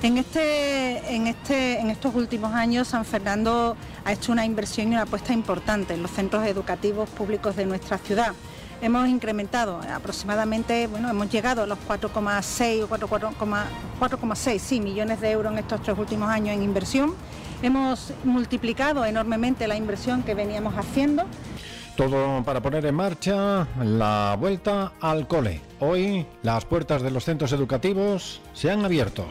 En estos últimos años, San Fernando ha hecho una inversión y una apuesta importante en los centros educativos públicos de nuestra ciudad. Hemos incrementado aproximadamente, hemos llegado a los 4,6 o 4,6 millones de euros en estos 3 últimos años en inversión. Hemos multiplicado enormemente la inversión que veníamos haciendo. Todo para poner en marcha la vuelta al cole. Hoy las puertas de los centros educativos se han abierto.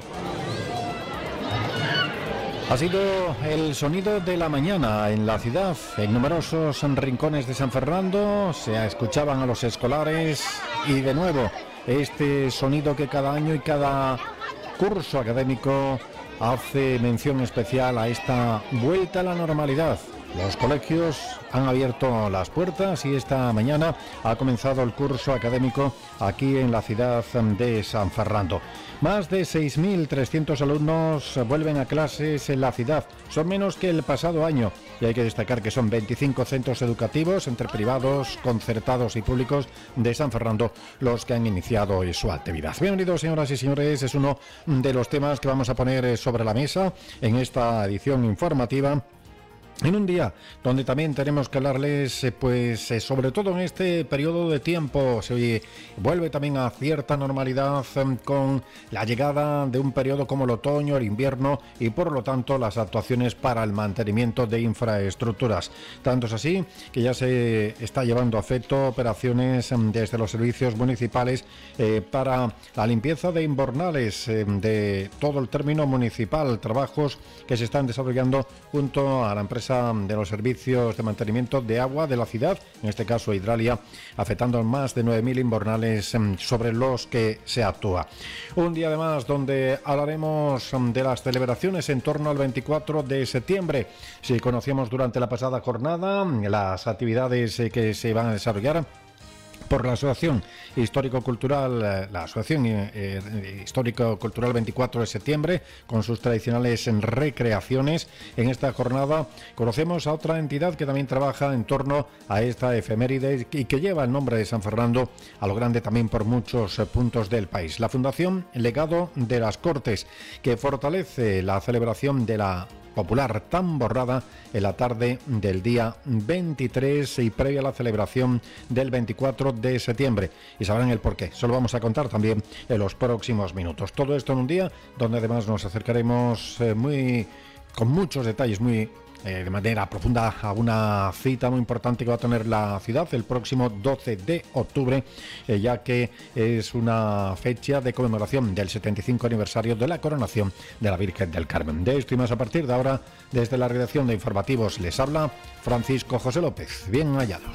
Ha sido el sonido de la mañana en la ciudad. En numerosos rincones de San Fernando se escuchaban a los escolares y de nuevo este sonido que cada año y cada curso académico hace mención especial a esta vuelta a la normalidad. Los colegios han abierto las puertas y esta mañana ha comenzado el curso académico aquí en la ciudad de San Fernando. Más de 6.300 alumnos vuelven a clases en la ciudad. Son menos que el pasado año y hay que destacar que son 25 centros educativos entre privados, concertados y públicos de San Fernando los que han iniciado hoy su actividad. Bienvenidos, señoras y señores, es uno de los temas que vamos a poner sobre la mesa en esta edición informativa. En un día donde también tenemos que hablarles, sobre todo en este periodo de tiempo, se vuelve también a cierta normalidad con la llegada de un periodo como el otoño, el invierno y por lo tanto las actuaciones para el mantenimiento de infraestructuras. Tanto es así que ya se está llevando a efecto operaciones desde los servicios municipales para la limpieza de invernales de todo el término municipal, trabajos que se están desarrollando junto a la empresa de los servicios de mantenimiento de agua de la ciudad, en este caso Hidralia, afectando más de 9.000 invernales sobre los que se actúa. Un día además donde hablaremos de las celebraciones en torno al 24 de septiembre. Si conocíamos durante la pasada jornada las actividades que se van a desarrollar por la Asociación Histórico-Cultural, la Asociación Histórico-Cultural 24 de septiembre, con sus tradicionales recreaciones. En esta jornada conocemos a otra entidad que también trabaja en torno a esta efeméride y que lleva el nombre de San Fernando a lo grande también por muchos puntos del país. La Fundación Legado de las Cortes, que fortalece la celebración de la popular tamborrada en la tarde del día 23 y previa a la celebración del 24 de septiembre. Y sabrán el porqué. Se lo vamos a contar también en los próximos minutos. Todo esto en un día donde además nos acercaremos con muchos detalles, de manera profunda a una cita muy importante que va a tener la ciudad el próximo 12 de octubre, ya que es una fecha de conmemoración del 75 aniversario de la coronación de la Virgen del Carmen. De esto y más a partir de ahora, desde la redacción de Informativos les habla Francisco José López. Bien hallados.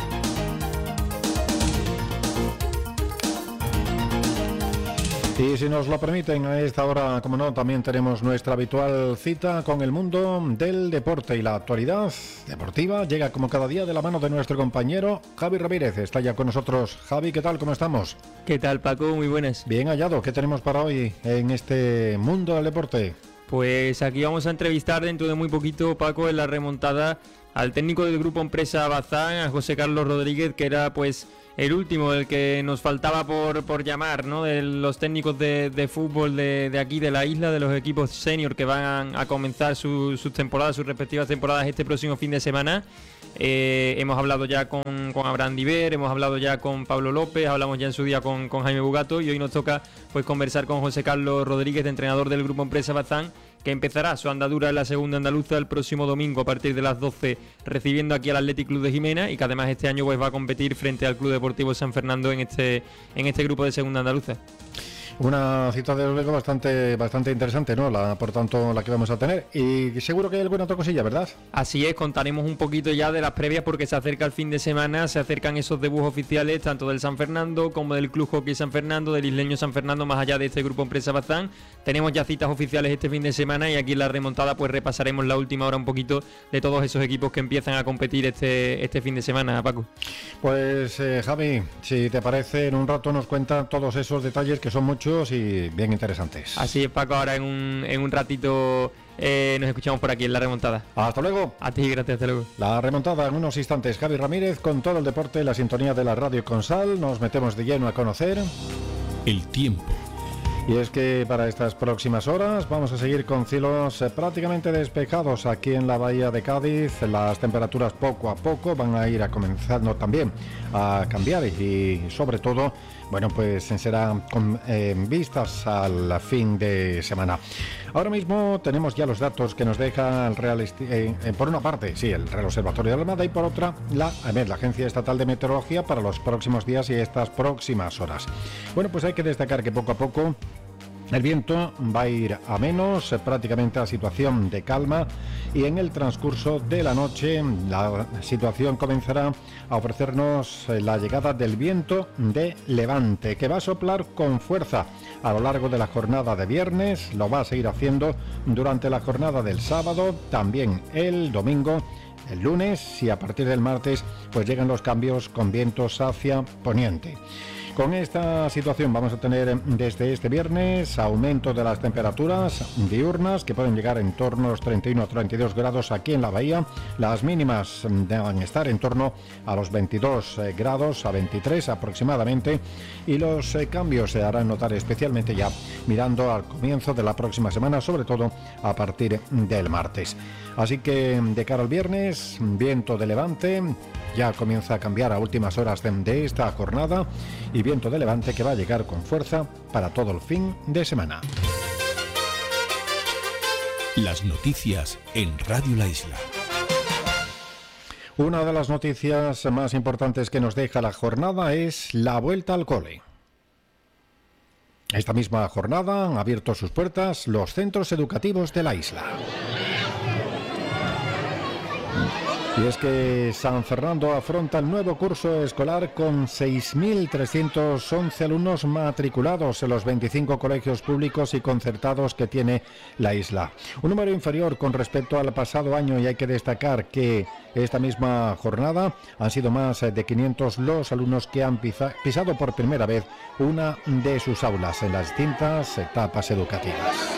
Y si nos lo permiten, a esta hora, como no, también tenemos nuestra habitual cita con el mundo del deporte y la actualidad deportiva. Llega como cada día de la mano de nuestro compañero Javi Ramírez. Está ya con nosotros. Javi, ¿qué tal? ¿Cómo estamos? ¿Qué tal, Paco? Muy buenas. Bien hallado. ¿Qué tenemos para hoy en este mundo del deporte? Pues aquí vamos a entrevistar dentro de muy poquito, Paco, en la remontada al técnico del grupo Empresa Bazán, a José Carlos Rodríguez, que era pues el último, el que nos faltaba por llamar, ¿no? De los técnicos de fútbol de aquí, de la isla, de los equipos senior que van a comenzar sus temporadas, sus respectivas temporadas este próximo fin de semana. Hemos hablado ya con Abraham Diver, hemos hablado ya con Pablo López, hablamos ya en su día con Jaime Bugato y hoy nos toca pues conversar con José Carlos Rodríguez, entrenador del grupo Empresa Bazán, que empezará su andadura en la segunda andaluza el próximo domingo a partir de las 12, recibiendo aquí al Athletic Club de Jimena, y que además este año pues va a competir frente al Club Deportivo San Fernando en este grupo de segunda andaluza. Una cita de luego bastante interesante, ¿no? Por tanto, la que vamos a tener. Y seguro que hay alguna otra cosilla, ¿verdad? Así es, contaremos un poquito ya de las previas porque se acerca el fin de semana, se acercan esos debuts oficiales tanto del San Fernando como del Club Hockey San Fernando, del Isleño San Fernando, más allá de este grupo Empresa Bazán. Tenemos ya citas oficiales este fin de semana y aquí en la remontada pues repasaremos la última hora un poquito de todos esos equipos que empiezan a competir este fin de semana, Paco. Pues Javi, si te parece, en un rato nos cuentan todos esos detalles que son muchos y bien interesantes. Así es, Paco, ahora en un ratito nos escuchamos por aquí en la remontada. Hasta luego. A ti, gracias, hasta luego. La remontada en unos instantes. Javi Ramírez con todo el deporte, la sintonía de la Radio Consal. Nos metemos de lleno a conocer el tiempo Y es que para estas próximas horas vamos a seguir con cielos prácticamente despejados aquí en la bahía de Cádiz. Las temperaturas poco a poco van a ir comenzando también a cambiar y sobre todo, bueno, pues será con vistas al fin de semana. Ahora mismo tenemos ya los datos que nos deja el por una parte, sí, el Real Observatorio de la Armada, y por otra, la Agencia Estatal de Meteorología para los próximos días y estas próximas horas. Bueno, pues hay que destacar que poco a poco el viento va a ir a menos, prácticamente a situación de calma, y en el transcurso de la noche la situación comenzará a ofrecernos la llegada del viento de levante, que va a soplar con fuerza a lo largo de la jornada de viernes, lo va a seguir haciendo durante la jornada del sábado, también el domingo, el lunes, y a partir del martes pues llegan los cambios con vientos hacia poniente. Con esta situación vamos a tener desde este viernes aumento de las temperaturas diurnas, que pueden llegar en torno a los 31 a 32 grados aquí en la bahía. Las mínimas van a estar en torno a los 22 grados, a 23 aproximadamente, y los cambios se harán notar especialmente ya mirando al comienzo de la próxima semana, sobre todo a partir del martes. Así que de cara al viernes, viento de levante, ya comienza a cambiar a últimas horas de esta jornada, y viento de levante que va a llegar con fuerza para todo el fin de semana. Las noticias en Radio La Isla. Una de las noticias más importantes que nos deja la jornada es la vuelta al cole. Esta misma jornada han abierto sus puertas los centros educativos de la isla. Y es que San Fernando afronta el nuevo curso escolar con 6.311 alumnos matriculados en los 25 colegios públicos y concertados que tiene la isla. Un número inferior con respecto al pasado año, y hay que destacar que esta misma jornada han sido más de 500 los alumnos que han pisado por primera vez una de sus aulas en las distintas etapas educativas.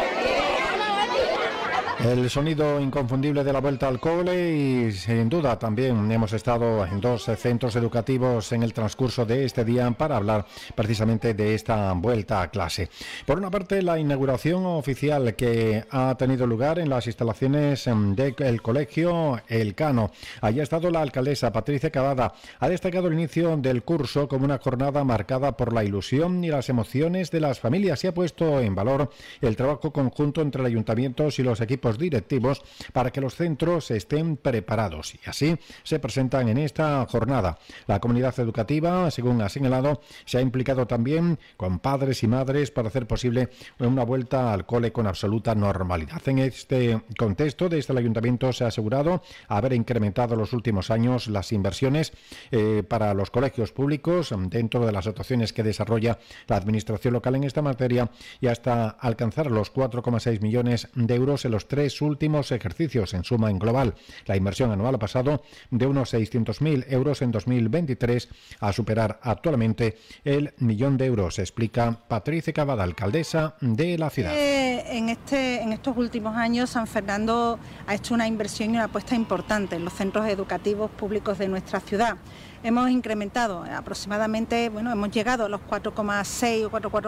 El sonido inconfundible de la vuelta al cole, y sin duda también hemos estado en dos centros educativos en el transcurso de este día para hablar precisamente de esta vuelta a clase. Por una parte, la inauguración oficial que ha tenido lugar en las instalaciones del colegio El Cano. Allí ha estado la alcaldesa Patricia Cavada. Ha destacado el inicio del curso como una jornada marcada por la ilusión y las emociones de las familias, y ha puesto en valor el trabajo conjunto entre el ayuntamiento y los equipos directivos para que los centros estén preparados, y así se presentan en esta jornada. La comunidad educativa, según ha señalado, se ha implicado también con padres y madres para hacer posible una vuelta al cole con absoluta normalidad. En este contexto, desde el ayuntamiento se ha asegurado haber incrementado en los últimos años las inversiones para los colegios públicos dentro de las actuaciones que desarrolla la administración local en esta materia, y hasta alcanzar los 4,6 millones de euros en los 3 últimos ejercicios. En suma, en global, la inversión anual ha pasado de unos 600.000 euros en 2023 a superar actualmente el 1.000.000 de euros, explica Patricia Cavada, alcaldesa de la ciudad. En estos últimos años San Fernando ha hecho una inversión y una apuesta importante en los centros educativos públicos de nuestra ciudad. Hemos incrementado aproximadamente, hemos llegado a los 4,6 o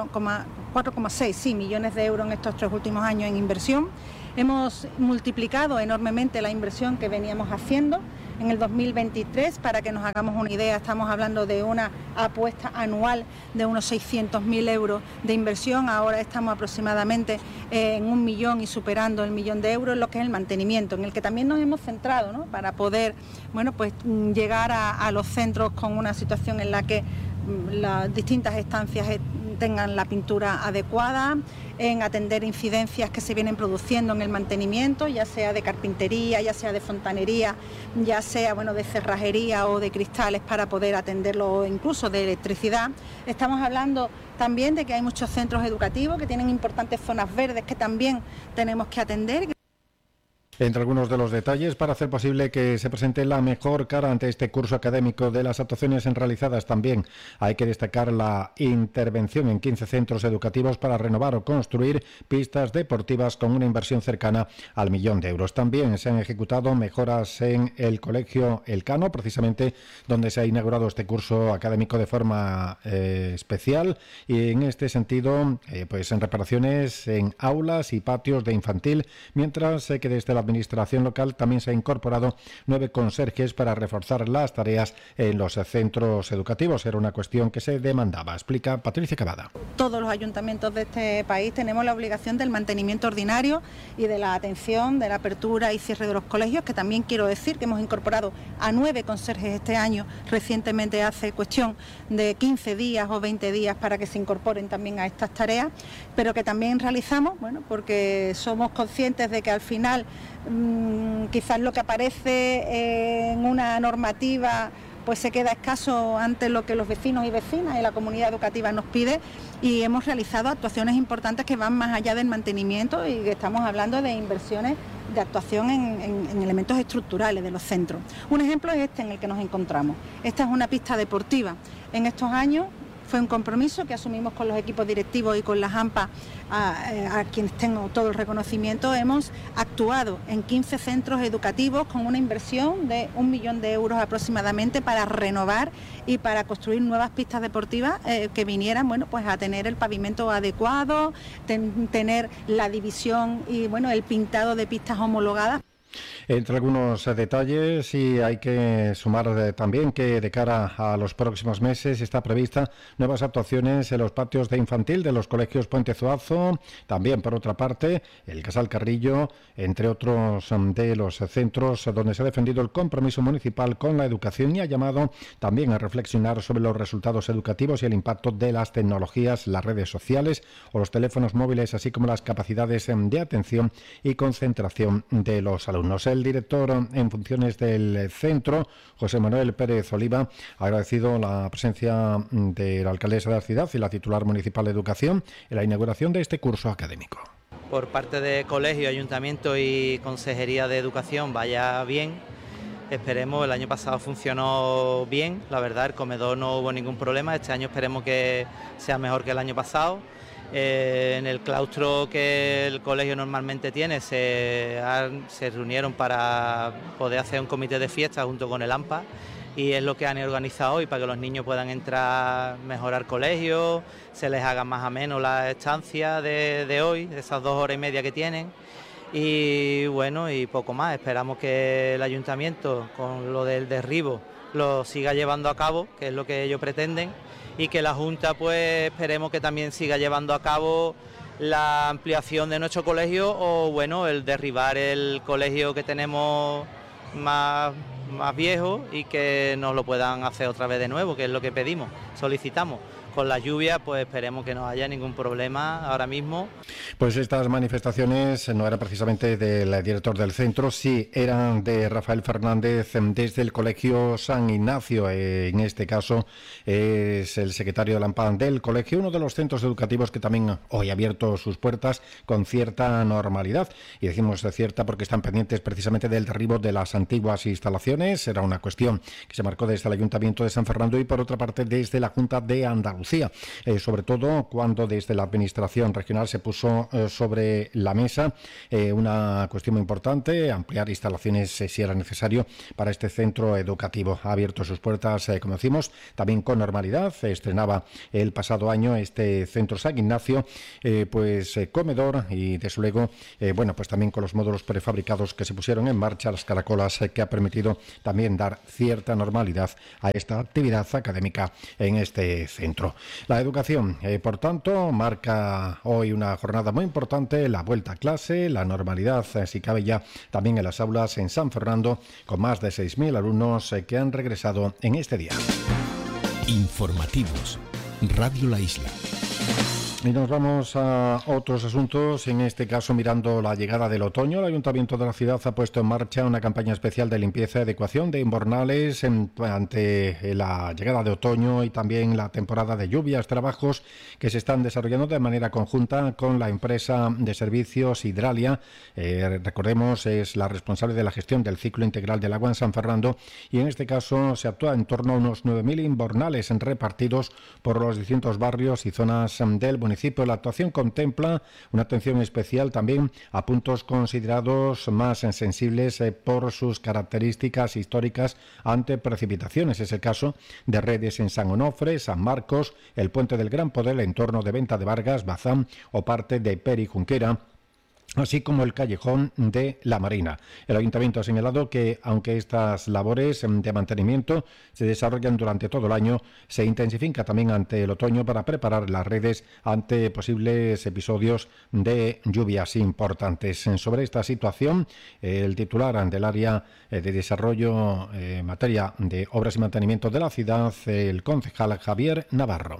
4,6 millones de euros en estos 3 últimos años en inversión. Hemos multiplicado enormemente la inversión que veníamos haciendo. En el 2023, para que nos hagamos una idea, estamos hablando de una apuesta anual de unos 600.000 euros de inversión. Ahora estamos aproximadamente en 1 millón y superando el 1.000.000 de euros en lo que es el mantenimiento, en el que también nos hemos centrado, ¿no?, para poder llegar a los centros con una situación en la que las distintas estancias tengan la pintura adecuada, en atender incidencias que se vienen produciendo en el mantenimiento, ya sea de carpintería, ya sea de fontanería, ya sea de cerrajería o de cristales, para poder atenderlo, incluso de electricidad. Estamos hablando también de que hay muchos centros educativos que tienen importantes zonas verdes que también tenemos que atender. Entre algunos de los detalles, para hacer posible que se presente la mejor cara ante este curso académico de las actuaciones realizadas, también hay que destacar la intervención en 15 centros educativos para renovar o construir pistas deportivas con una inversión cercana al 1 millón de euros. También se han ejecutado mejoras en el Colegio Elcano, precisamente donde se ha inaugurado este curso académico de forma especial, y en este sentido, pues en reparaciones en aulas y patios de infantil, mientras que desde la administración local también se ha incorporado 9 conserjes para reforzar las tareas en los centros educativos. Era una cuestión que se demandaba, explica Patricia Cavada. Todos los ayuntamientos de este país tenemos la obligación del mantenimiento ordinario y de la atención, de la apertura y cierre de los colegios, que también quiero decir que hemos incorporado a 9 conserjes este año, recientemente hace cuestión de 15 días o 20 días para que se incorporen también a estas tareas, pero que también realizamos, bueno, porque somos conscientes de que al final quizás lo que aparece en una normativa pues se queda escaso ante lo que los vecinos y vecinas y la comunidad educativa nos pide, y hemos realizado actuaciones importantes que van más allá del mantenimiento y que estamos hablando de inversiones de actuación en elementos estructurales de los centros. Un ejemplo es este en el que nos encontramos. Esta es una pista deportiva. En estos años fue un compromiso que asumimos con los equipos directivos y con las AMPA, a quienes tengo todo el reconocimiento. Hemos actuado en 15 centros educativos con una inversión de 1 millón de euros aproximadamente para renovar y para construir nuevas pistas deportivas que vinieran, bueno, pues a tener el pavimento adecuado, tener la división y, bueno, el pintado de pistas homologadas. Entre algunos detalles, y hay que sumar también que de cara a los próximos meses está prevista nuevas actuaciones en los patios de infantil de los colegios Puente Zuazo, también por otra parte el Casal Carrillo, entre otros de los centros donde se ha defendido el compromiso municipal con la educación y ha llamado también a reflexionar sobre los resultados educativos y el impacto de las tecnologías, las redes sociales o los teléfonos móviles, así como las capacidades de atención y concentración de los alumnos. El director en funciones del centro, José Manuel Pérez Oliva, ha agradecido la presencia de la alcaldesa de la ciudad y la titular municipal de educación en la inauguración de este curso académico. Por parte de colegio, ayuntamiento y consejería de educación vaya bien. Esperemos, el año pasado funcionó bien, la verdad, el comedor no hubo ningún problema. Este año esperemos que sea mejor que el año pasado. En el claustro que el colegio normalmente tiene se reunieron para poder hacer un comité de fiesta junto con el AMPA, y es lo que han organizado hoy para que los niños puedan entrar mejor al colegio, se les haga más ameno la estancia de hoy, de esas 2 horas y media que tienen. Y bueno, y poco más, esperamos que el ayuntamiento con lo del derribo lo siga llevando a cabo, que es lo que ellos pretenden, y que la Junta pues esperemos que también siga llevando a cabo la ampliación de nuestro colegio, o bueno, el derribar el colegio que tenemos más viejo y que nos lo puedan hacer otra vez de nuevo, que es lo que pedimos, solicitamos. Con la lluvia, pues esperemos que no haya ningún problema ahora mismo. Pues estas manifestaciones no eran precisamente del director del centro, sí eran de Rafael Fernández desde el Colegio San Ignacio. En este caso es el secretario de la AMPA del colegio, uno de los centros educativos que también hoy ha abierto sus puertas con cierta normalidad. Y decimos cierta porque están pendientes precisamente del derribo de las antiguas instalaciones. Era una cuestión que se marcó desde el Ayuntamiento de San Fernando y por otra parte desde la Junta de Andalucía. Sobre todo cuando desde la Administración regional se puso sobre la mesa una cuestión muy importante, ampliar instalaciones si era necesario para este centro educativo. Ha abierto sus puertas, como decimos, también con normalidad. Estrenaba el pasado año este centro San Ignacio, comedor y desde luego, pues también con los módulos prefabricados que se pusieron en marcha, las caracolas, que ha permitido también dar cierta normalidad a esta actividad académica en este centro. La educación, por tanto, marca hoy una jornada muy importante, la vuelta a clase, la normalidad, si cabe ya también en las aulas en San Fernando, con más de 6.000 alumnos que han regresado en este día. Informativos, Radio La Isla. Y nos vamos a otros asuntos, en este caso mirando la llegada del otoño. El Ayuntamiento de la ciudad ha puesto en marcha una campaña especial de limpieza y adecuación de invernales ante la llegada de otoño y también la temporada de lluvias, trabajos que se están desarrollando de manera conjunta con la empresa de servicios Hidralia. Recordemos, es la responsable de la gestión del ciclo integral del agua en San Fernando, y en este caso se actúa en torno a unos 9.000 invernales repartidos por los distintos barrios y zonas del municipio. La actuación contempla una atención especial también a puntos considerados más sensibles por sus características históricas ante precipitaciones. Es el caso de redes en San Onofre, San Marcos, el Puente del Gran Poder, el entorno de Venta de Vargas, Bazán o parte de Peri Junquera, así como el callejón de la Marina. El Ayuntamiento ha señalado que, aunque estas labores de mantenimiento se desarrollan durante todo el año, se intensifica también ante el otoño para preparar las redes ante posibles episodios de lluvias importantes. Sobre esta situación, el titular del área de desarrollo en materia de obras y mantenimiento de la ciudad, el concejal Javier Navarro.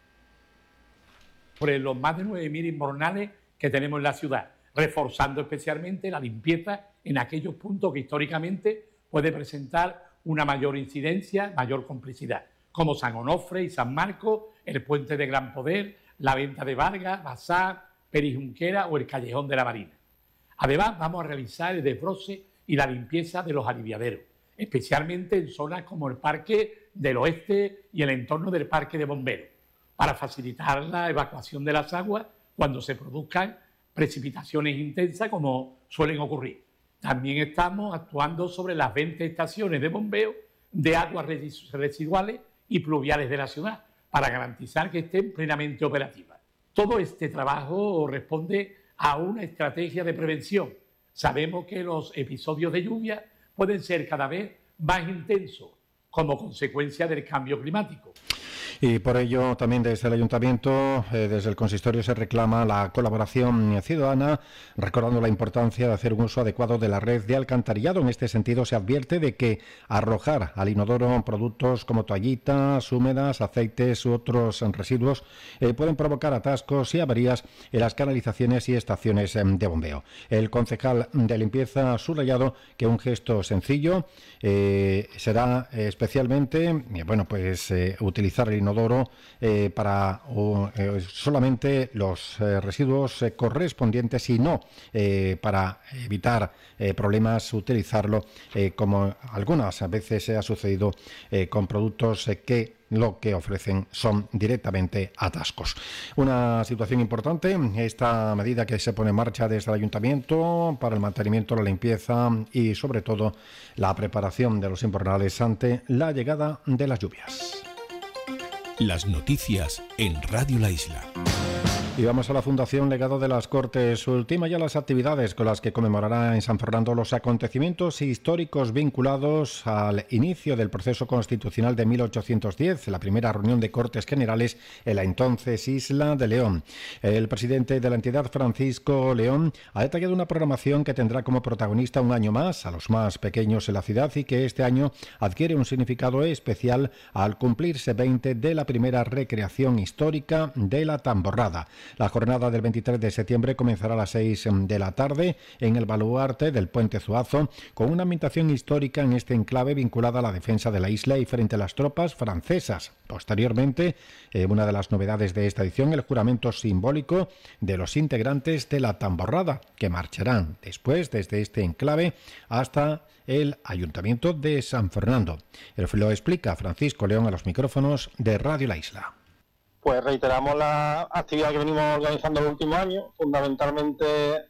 Por los más de 9.000 invernales que tenemos en la ciudad, reforzando especialmente la limpieza en aquellos puntos que históricamente puede presentar una mayor incidencia, mayor complicidad, como San Onofre y San Marcos, el Puente de Gran Poder, la Venta de Vargas, Bazán, Peri Junquera o el Callejón de la Marina. Además, vamos a realizar el desbroce y la limpieza de los aliviaderos, especialmente en zonas como el Parque del Oeste y el entorno del Parque de Bomberos, para facilitar la evacuación de las aguas cuando se produzcan precipitaciones intensas como suelen ocurrir. También estamos actuando sobre las 20 estaciones de bombeo de aguas residuales y pluviales de la ciudad para garantizar que estén plenamente operativas. Todo este trabajo responde a una estrategia de prevención. Sabemos que los episodios de lluvia pueden ser cada vez más intensos como consecuencia del cambio climático. Y por ello también desde el Ayuntamiento, desde el Consistorio, se reclama la colaboración ciudadana, recordando la importancia de hacer un uso adecuado de la red de alcantarillado. En este sentido, se advierte de que arrojar al inodoro productos como toallitas húmedas, aceites u otros residuos pueden provocar atascos y averías en las canalizaciones y estaciones de bombeo. El concejal de limpieza ha subrayado que un gesto sencillo será especialmente, utilizar el inodoro para solamente los residuos correspondientes y no para evitar problemas utilizarlo como algunas veces ha sucedido con productos que lo que ofrecen son directamente atascos. Una situación importante, esta medida que se pone en marcha desde el Ayuntamiento para el mantenimiento, la limpieza y sobre todo la preparación de los invernales ante la llegada de las lluvias. Las noticias en Radio La Isla. Y vamos a la Fundación Legado de las Cortes. Ultima ya las actividades con las que conmemorará en San Fernando los acontecimientos históricos vinculados al inicio del proceso constitucional de 1810, la primera reunión de Cortes Generales en la entonces Isla de León. El presidente de la entidad, Francisco León, ha detallado una programación que tendrá como protagonista un año más a los más pequeños en la ciudad y que este año adquiere un significado especial al cumplirse 20 de la primera recreación histórica de la Tamborrada. La jornada del 23 de septiembre comenzará a las 6 de la tarde en el baluarte del Puente Zuazo, con una ambientación histórica en este enclave vinculada a la defensa de la isla y frente a las tropas francesas. Posteriormente, una de las novedades de esta edición, el juramento simbólico de los integrantes de la Tamborrada, que marcharán después desde este enclave hasta el Ayuntamiento de San Fernando. Lo explica Francisco León a los micrófonos de Radio La Isla. Pues reiteramos la actividad que venimos organizando los últimos años, fundamentalmente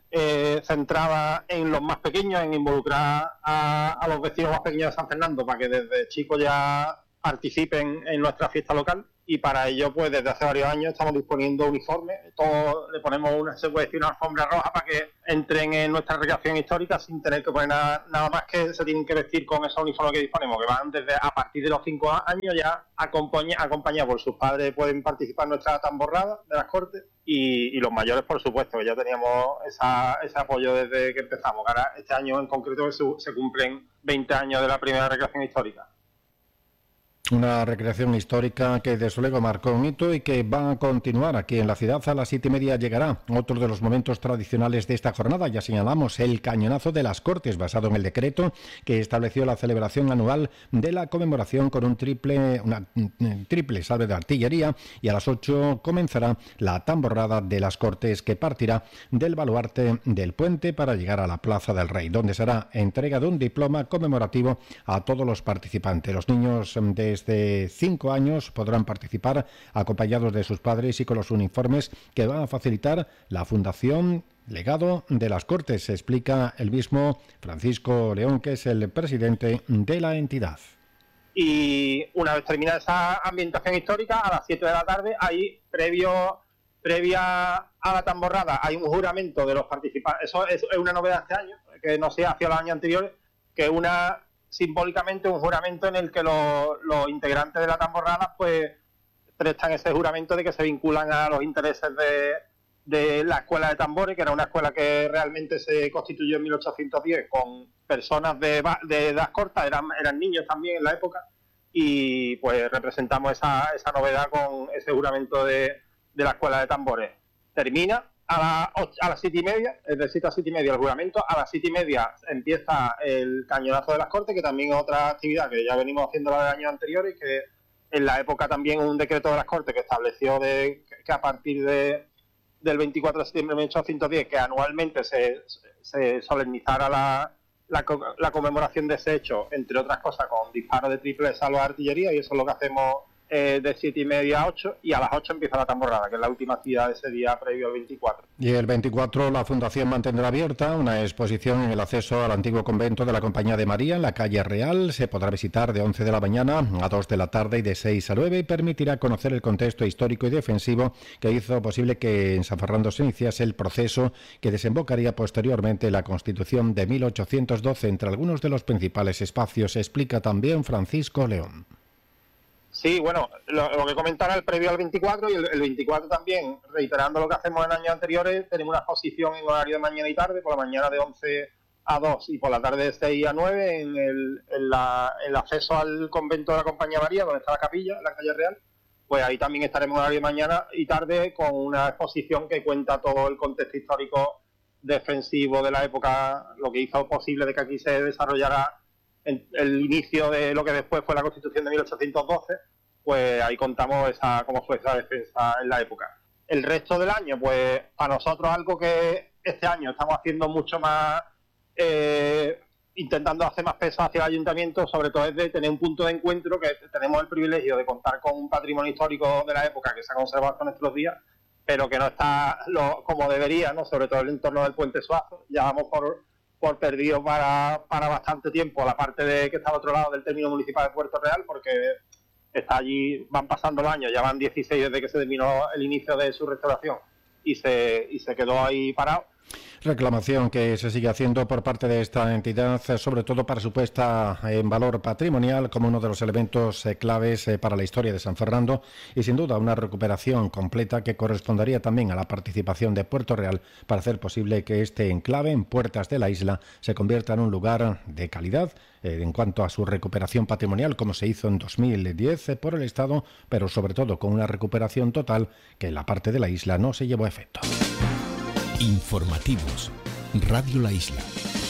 centrada en los más pequeños, en involucrar a los vecinos más pequeños de San Fernando para que desde chicos ya participen en nuestra fiesta local, y para ello pues desde hace varios años estamos disponiendo uniformes. Todos le ponemos una alfombra roja para que entren en nuestra recreación histórica sin tener que poner nada más, que se tienen que vestir con esos uniformes que disponemos, que van desde a partir de los 5 años ya acompañados por sus padres. Pueden participar en nuestra tamborrada de las Cortes, y los mayores, por supuesto, que ya teníamos ese apoyo desde que empezamos. Ahora este año en concreto se cumplen 20 años de la primera recreación histórica. Una recreación histórica que desde luego marcó un hito y que va a continuar aquí en la ciudad. A las 7:30 llegará otro de los momentos tradicionales de esta jornada. Ya señalamos el cañonazo de las Cortes, basado en el decreto que estableció la celebración anual de la conmemoración con una triple salve de artillería, y a las 8 comenzará la tamborrada de las Cortes, que partirá del baluarte del puente para llegar a la Plaza del Rey, donde será entrega de un diploma conmemorativo a todos los participantes. Los niños desde 5 años podrán participar acompañados de sus padres y con los uniformes que van a facilitar la Fundación Legado de las Cortes, explica el mismo Francisco León, que es el presidente de la entidad. Y una vez terminada esa ambientación histórica, a las 7 de la tarde, ahí previa a la tamborrada, hay un juramento de los participantes. Eso es una novedad este año, que no se hacía los años anteriores, que simbólicamente un juramento en el que los integrantes de la tamborrada pues prestan ese juramento de que se vinculan a los intereses de la escuela de tambores, que era una escuela que realmente se constituyó en 1810 con personas de edad corta, eran niños también en la época, y pues representamos esa novedad con ese juramento de la escuela de tambores. Termina a las 7:30, es de 7 a 7:30 el juramento. A las 7:30 empieza el cañonazo de las Cortes, que también es otra actividad que ya venimos haciendo la de años anteriores, y que en la época también un decreto de las Cortes que estableció que a partir del 24 de septiembre de 1810, que anualmente se solemnizara la conmemoración de ese hecho, entre otras cosas con disparos de triple salvo de artillería, y eso es lo que hacemos de 7:30 a 8, y a las 8 empieza la tamborrada, que es la última actividad de ese día previo al 24. Y el 24 la Fundación mantendrá abierta una exposición en el acceso al antiguo convento de la Compañía de María en la calle Real. Se podrá visitar de 11 de la mañana a 2 de la tarde y de 6 a 9, y permitirá conocer el contexto histórico y defensivo que hizo posible que en San Fernando se iniciase el proceso que desembocaría posteriormente en la Constitución de 1812, entre algunos de los principales espacios, explica también Francisco León. Sí, bueno, lo que comentaba el previo al 24, y el 24 también, reiterando lo que hacemos en años anteriores, tenemos una exposición en horario de mañana y tarde, por la mañana de 11 a 2 y por la tarde de 6 a 9 en el acceso al convento de la Compañía María, donde está la capilla, en la calle Real. Pues ahí también estaremos en horario de mañana y tarde con una exposición que cuenta todo el contexto histórico defensivo de la época, lo que hizo posible de que aquí se desarrollara el inicio de lo que después fue la Constitución de 1812, pues ahí contamos cómo fue esa defensa en la época. El resto del año, pues para nosotros algo que este año estamos haciendo mucho más, intentando hacer más peso hacia el ayuntamiento, sobre todo es de tener un punto de encuentro, que tenemos el privilegio de contar con un patrimonio histórico de la época que se ha conservado hasta nuestros días, pero que no está como debería, ¿no? Sobre todo el entorno del Puente Suazo. Ya vamos por perdido para bastante tiempo la parte que está al otro lado del término municipal de Puerto Real, porque está allí, van pasando los años, ya van 16 desde que se terminó el inicio de su restauración y se quedó ahí parado. Reclamación que se sigue haciendo por parte de esta entidad, sobre todo para su puesta en valor patrimonial como uno de los elementos claves para la historia de San Fernando, y sin duda una recuperación completa que correspondería también a la participación de Puerto Real para hacer posible que este enclave en puertas de la isla se convierta en un lugar de calidad en cuanto a su recuperación patrimonial, como se hizo en 2010 por el Estado, pero sobre todo con una recuperación total que en la parte de la isla no se llevó a efecto. Informativos. Radio La Isla.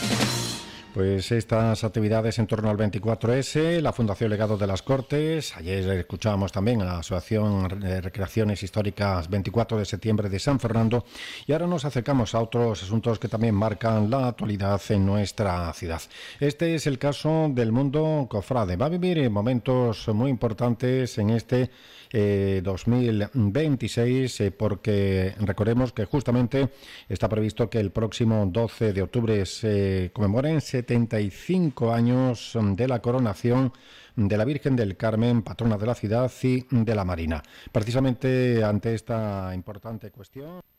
Pues estas actividades en torno al 24S, la Fundación Legado de las Cortes, ayer escuchábamos también a la Asociación de Recreaciones Históricas 24 de septiembre de San Fernando, y ahora nos acercamos a otros asuntos que también marcan la actualidad en nuestra ciudad. Este es el caso del mundo cofrade. Va a vivir momentos muy importantes en este 2026, porque recordemos que justamente está previsto que el próximo 12 de octubre se conmemoren 75 años de la coronación de la Virgen del Carmen, patrona de la ciudad y de la Marina. Precisamente ante esta importante cuestión,